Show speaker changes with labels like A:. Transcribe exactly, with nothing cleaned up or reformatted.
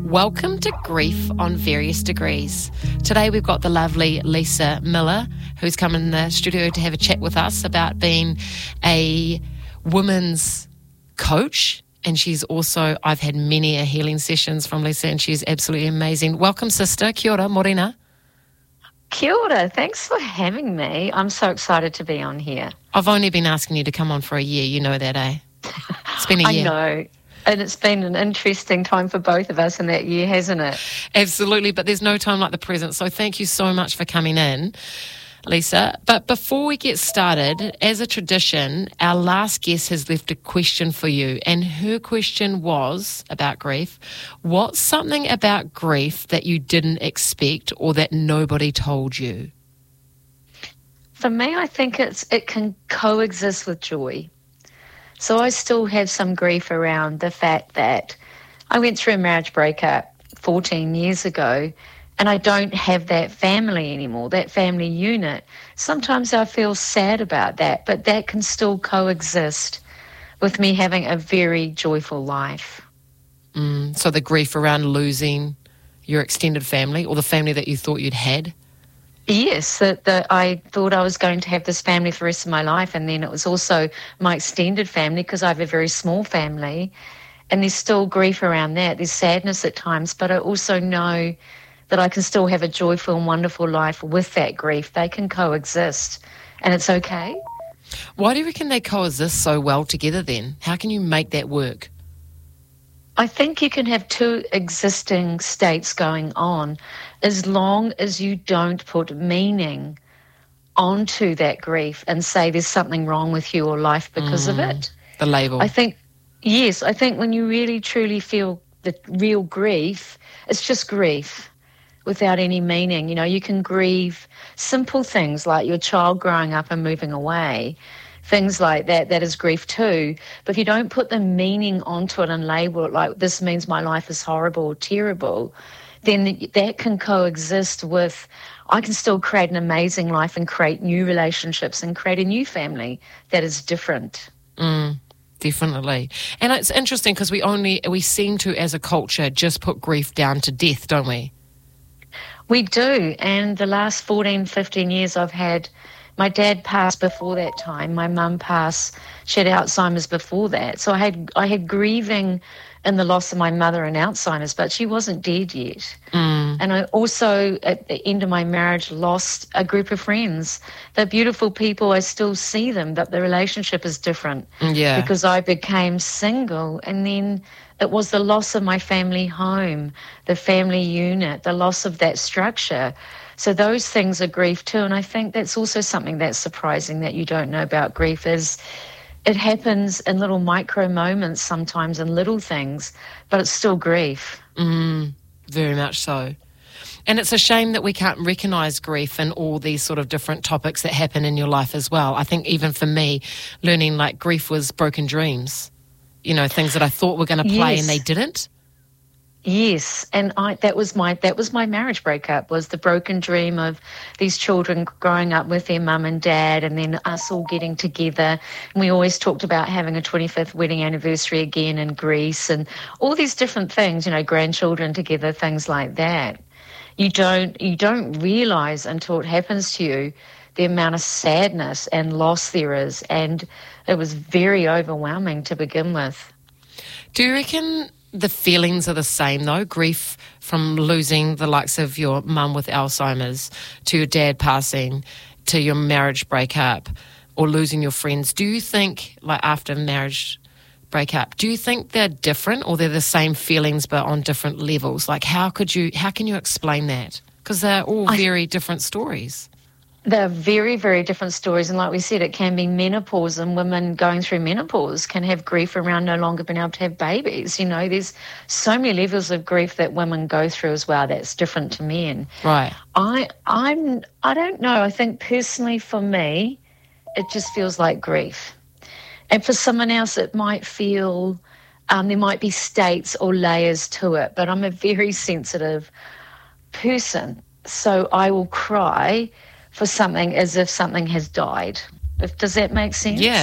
A: Welcome to Grief on Various Degrees. Today we've got the lovely Lisa Miller, who's come in the studio to have a chat with us about being a women's coach. And she's also, I've had many a healing sessions from Lisa, and she's absolutely amazing. Welcome, sister. Kia ora, morena.
B: Kia ora. Thanks for having me. I'm so excited to be on here.
A: I've only been asking you to come on for a year. You know that, eh? It's been a year.
B: I know. And it's been an interesting time for both of us in that year, hasn't it?
A: Absolutely, but there's no time like the present. So thank you so much for coming in, Lisa. But before we get started, as a tradition, our last guest has left a question for you. And her question was about grief. What's something about grief that you didn't expect or that nobody told you?
B: For me, I think it's it can coexist with joy. So I still have some grief around the fact that I went through a marriage breakup fourteen years ago and I don't have that family anymore, that family unit. Sometimes I feel sad about that, but that can still coexist with me having a very joyful life.
A: Mm, so the grief around losing your extended family or the family that you thought you'd had?
B: Yes, that, that I thought I was going to have this family for the rest of my life, and then it was also my extended family because I have a very small family, and there's still grief around that. There's sadness at times, but I also know that I can still have a joyful and wonderful life with that grief. They can coexist, and it's okay.
A: Why do you reckon they coexist so well together then? How can you make that work?
B: I think you can have two existing states going on as long as you don't put meaning onto that grief and say there's something wrong with you or life because mm, of it.
A: The label.
B: I think, yes, I think when you really truly feel the real grief, it's just grief without any meaning. You know, you can grieve simple things like your child growing up and moving away. Things like that, that is grief too. But if you don't put the meaning onto it and label it like this means my life is horrible or terrible, then that can coexist with I can still create an amazing life and create new relationships and create a new family that is different.
A: Mm, definitely. And it's interesting because we only, we seem to as a culture just put grief down to death, don't we?
B: We do. And the last fourteen, fifteen years I've had my dad passed before that time. My mum passed. She had Alzheimer's before that. So I had I had grieving in the loss of my mother and Alzheimer's, but she wasn't dead yet. Mm. And I also, at the end of my marriage, lost a group of friends. They're beautiful people. I still see them, but the relationship is different.
A: Yeah.
B: Because I became single, and then it was the loss of my family home, the family unit, the loss of that structure. So those things are grief too, and I think that's also something that's surprising that you don't know about grief is it happens in little micro moments sometimes in little things, but it's still grief.
A: Mm, very much so. And it's a shame that we can't recognise grief in all these sort of different topics that happen in your life as well. I think even for me, learning like grief was broken dreams, you know, things that I thought were going to play
B: yes.
A: and they didn't.
B: Yes, and I that was my that was my marriage breakup, was the broken dream of these children growing up with their mum and dad, and then us all getting together. And we always talked about having a twenty-fifth wedding anniversary again in Greece and all these different things, you know, grandchildren together, things like that. You don't you don't realise until it happens to you the amount of sadness and loss there is, and it was very overwhelming to begin with.
A: Do you reckon the feelings are the same though? Grief from losing the likes of your mum with Alzheimer's to your dad passing to your marriage breakup or losing your friends. Do you think, like after marriage breakup, do you think they're different or they're the same feelings but on different levels? Like how could you, how can you explain that? Because they're all
B: I,
A: very different stories.
B: They're very, very different stories. And like we said, it can be menopause, and women going through menopause can have grief around no longer being able to have babies. You know, there's so many levels of grief that women go through as well that's different to men.
A: Right.
B: I, I'm, I don't know. I think personally for me, it just feels like grief. And for someone else, it might feel, um, there might be states or layers to it, but I'm a very sensitive person. So I will cry for something as if something has died. If, does that make sense?
A: Yeah.